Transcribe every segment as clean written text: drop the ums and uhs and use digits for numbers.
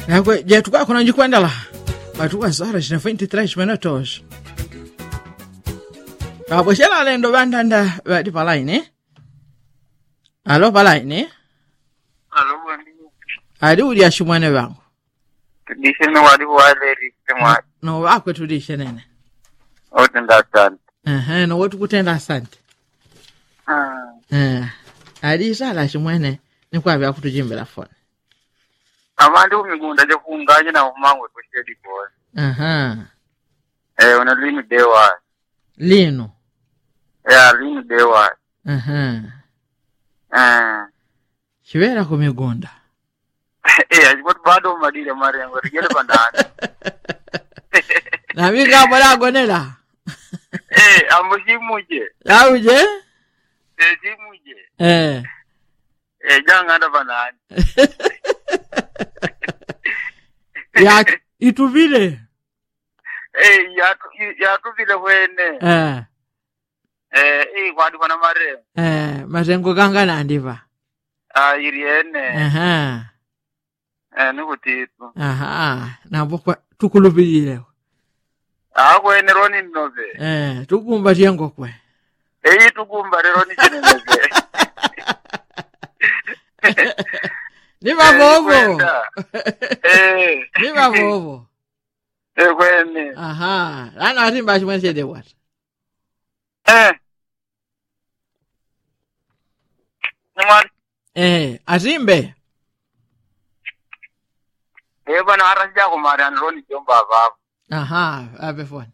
Je tukua kuna njikwenda la. Batuka zara jina 23 minutos. Kaboshela lendo bandanda badi palaine. Alo palaine. Alo wani. Ali uli ashumwane bangu. Tudishene wali waleri kema. No wako tudishene ne. Otenda asante. No wotu kutenda asante. Ali sala ashumwane ni kwa bya kutujimbira phone. Amandi umigunda je kunganye na umango kweshedi kwa. Una linu dewa. Lino. Linu dewa. Chivera kumigunda. Ajibot bado madile mariango rigele bandana. Na mika bola gonela. Amujimuje. Lauje? Jimuje. Janga ndo bandana. Ya ituvile. Ya tuvile wene. Kwadi kona mare. Mazengo ganga na ndiva. Iriene. Nukutitu. Na bokwa tukulubile. Kwene roni nove. Tukumba tiengo kwe. Tukumba roni cheneze. Niba bobo. Niba bobo. Kwene. Lana atimba chimwense de what? Numar. Azimbe. Bana aranja ko mari an roni jomba baba. Abe phone.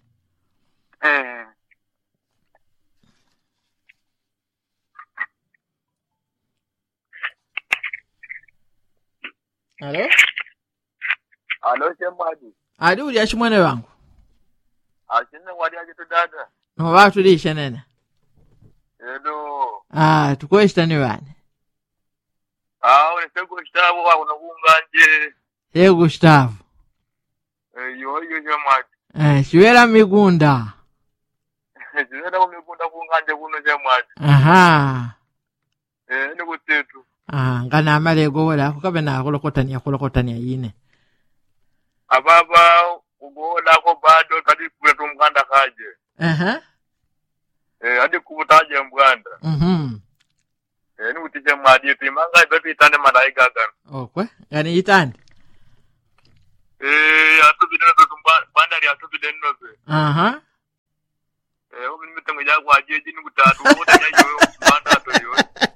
Alo chemadi. Ali uli ashimwane wangu. Ashine wadi aje tudada. No watu lisha nene. Tukoeshita ni wani. Ule Gustavo wa ununganje. Gustavo. Yo chemadi. Shiwera migunda. Shiwera migunda kunganje kuno chemadi. Ni kutetu. Ngana amalego wala kukabe na kulokotania yine. Ababa ugola ko bado kadi kwetu mganda kaje. Hadi kubutaje mganda. Ni utije madi timanga bebi tane malaika gana. Okwe, yani itande. Atubide ndo bandari atubide ndoze. Obi mitango ya kwa jeji ni kutatu wote nyayo banda to yo.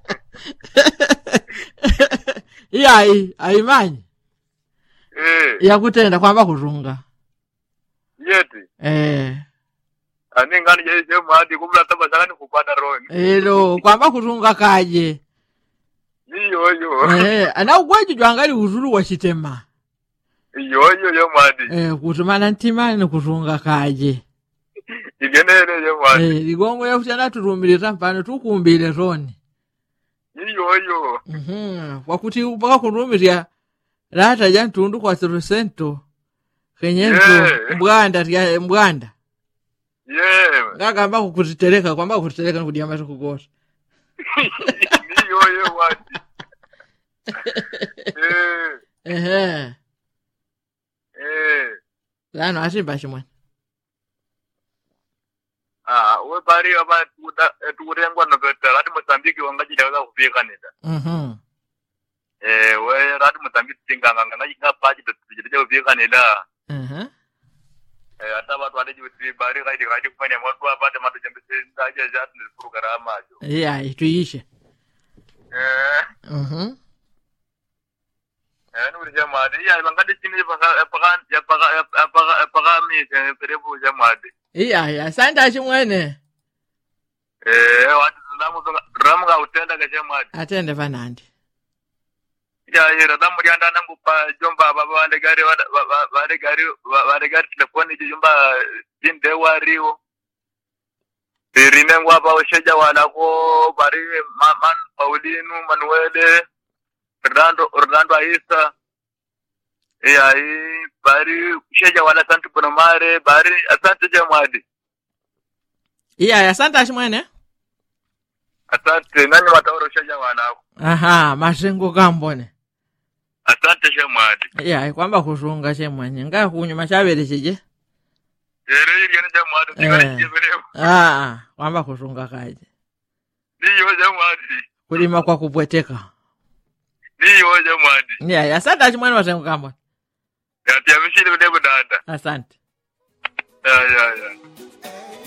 Aimanyi. Ya kutenda kwamba kuzunga. Yeti. Ani ngani je madi kumla tabasanga ni kupanda roni. Kwamba kuzunga kaje. Yo. Ana ugwaji jwangali uzuru wa chitema. Yo madi. Kutumana ntima ni kuzunga kaje. Igenere yo madi. Ligongo ya kutana turumirira mpano tukumbile roni. Yo. Wakuti upaka kurumiria rata jantundu kwa 300 kenyento mbwanda. Ngagamba kukutiteleka kwamba kukutiteleka nikudiamba tukugosha. Yo wati. Lano asimba shimwana. We bari aba tukurengwa no beta radi Mozambique wangaji dawa kufika nida. We radi Mozambique tinganga nganga paji tujije kufika nida. Hata watu wale jiwe bari radi kufanya watu apate matu jembese ndaje zatu ni programa ajo. Tuishe. Nuri jamadi bangade chini pagami perebu jamadi. Asante ashimwene. Watu ramuga utenda ka jamadi. Atende vanandi. Radamu yanda nangu pa jomba baba wale gari telefoni jomba jinde wariwo. Rinengwa ba osheja wala ko bari man Paulino Manuele Orlando Aisa. Bari sheja wala santu Bonomare bari asante jamadi. Asante ashimwene. Asante nani wataoro sheja wala. Masengo gambone. Asante cheshe mwadi. Ya, kwamba kushunga chemwanye. Nga kunyuma chabere chije? Iri yana jamwadi tikali chizuleo. Kwamba kushunga kaje. Niyo jamwadi. Kulima kwa kupweteka. Niyo jamwadi. Ya, asante chimwana wasengu kama. Ya, tiamishile udebo dada. Asante. Ya.